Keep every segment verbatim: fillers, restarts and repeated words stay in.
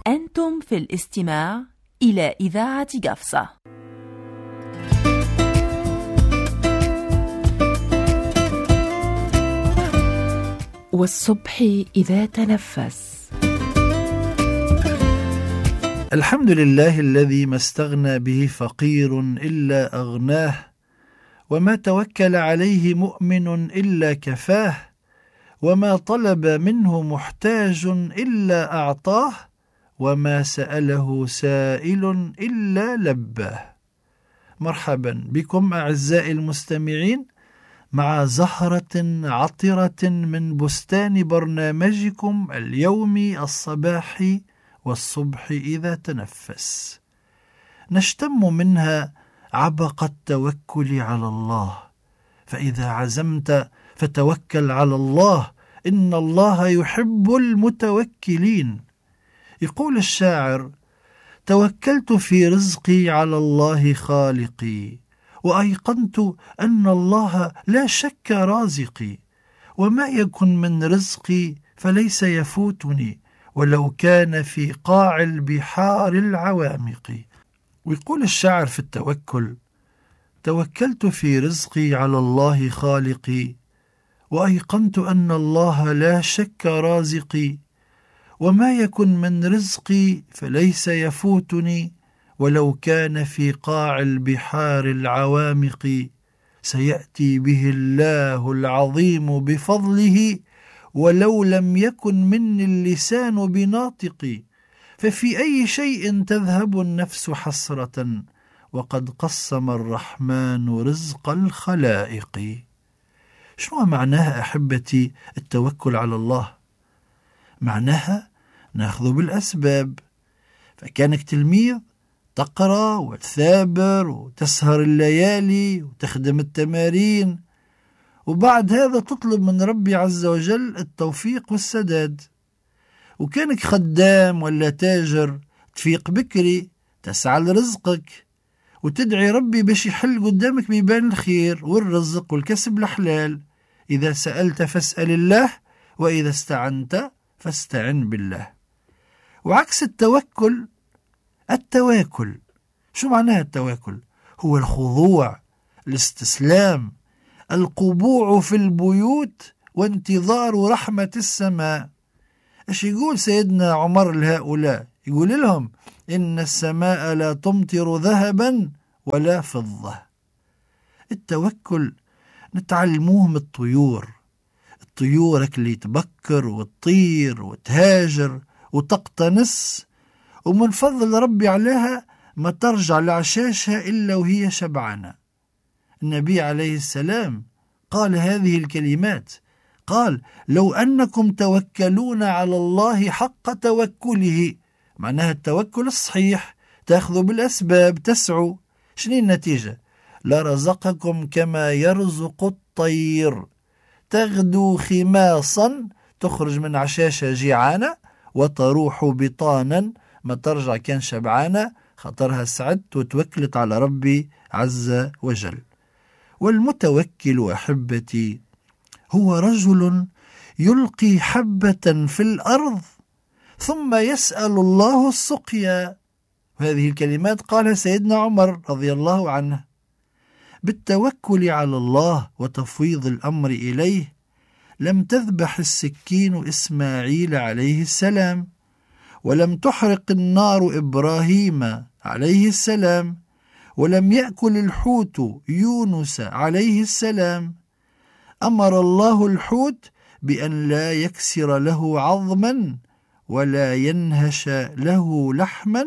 أنتم في الاستماع إلى إذاعة قفصة. والصبح إذا تنفس. الحمد لله الذي ما استغنى به فقير إلا أغناه، وما توكل عليه مؤمن إلا كفاه، وما طلب منه محتاج إلا أعطاه، وما سأله سائل إلا لباه. مرحبا بكم أعزائي المستمعين مع زهرة عطرة من بستان برنامجكم اليومي الصباحي والصبح إذا تنفس. نشتم منها عبق التوكل على الله، فإذا عزمت فتوكل على الله، إن الله يحب المتوكلين. يقول الشاعر: توكلت في رزقي على الله خالقي، وأيقنت أن الله لا شك رازقي، وما يكن من رزقي فليس يفوتني ولو كان في قاع البحار العوامق. ويقول الشاعر في التوكل: توكلت في رزقي على الله خالقي، وأيقنت أن الله لا شك رازقي، وما يكن من رزقي فليس يفوتني ولو كان في قاع البحار العوامق. سيأتي به الله العظيم بفضله، ولو لم يكن مني اللسان بناطق. ففي أي شيء تذهب النفس حسرة، وقد قسم الرحمن رزق الخلائق. شنو معناها أحبتي التوكل على الله؟ معناها ناخذ بالأسباب. فكانك تلميذ تقرأ وتثابر وتسهر الليالي وتخدم التمارين، وبعد هذا تطلب من ربي عز وجل التوفيق والسداد. وكانك خدام ولا تاجر تفيق بكري، تسعى لرزقك وتدعي ربي باش يحل قدامك ميبان الخير والرزق والكسب الحلال. إذا سألت فاسأل الله، وإذا استعنت فاستعن بالله. وعكس التوكل التواكل. شو معناها التواكل؟ هو الخضوع، الاستسلام، القبوع في البيوت وانتظار رحمة السماء. ايش يقول سيدنا عمر لهؤلاء؟ يقول لهم: إن السماء لا تمطر ذهبا ولا فضة. التوكل نتعلموه من الطيور. الطيور اللي تبكر وتطير وتهاجر وتقتنص، ومن فضل ربي عليها ما ترجع لعشاشها إلا وهي شبعانة. النبي عليه السلام قال هذه الكلمات، قال: لو أنكم توكلون على الله حق توكله. معناها التوكل الصحيح، تأخذوا بالأسباب، تسعوا. شنو النتيجة؟ لرزقكم كما يرزق الطير، تغدو خماصا، تخرج من عشاشة جيعانة، وتروح بطانا، ما ترجع كان شبعانة، خطرها سعدت وتوكلت على ربي عز وجل. والمتوكل أحبتي هو رجل يلقي حبة في الأرض ثم يسأل الله السقيا. وهذه الكلمات قالها سيدنا عمر رضي الله عنه. بالتوكل على الله وتفويض الأمر إليه لم تذبح السكين إسماعيل عليه السلام، ولم تحرق النار إبراهيم عليه السلام، ولم يأكل الحوت يونس عليه السلام. أمر الله الحوت بأن لا يكسر له عظما ولا ينهش له لحما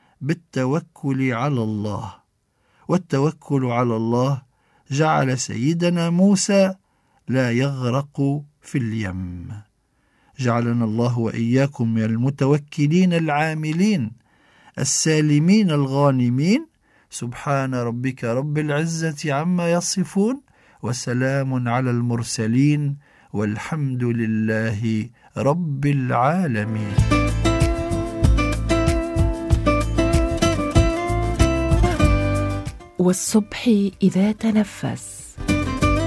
بالتوكل على الله. والتوكل على الله جعل سيدنا موسى لا يغرق في اليم. جعلنا الله وإياكم من المتوكلين العاملين السالمين الغانمين. سبحان ربك رب العزة عما يصفون، وسلام على المرسلين، والحمد لله رب العالمين. والصبح إذا تنفس.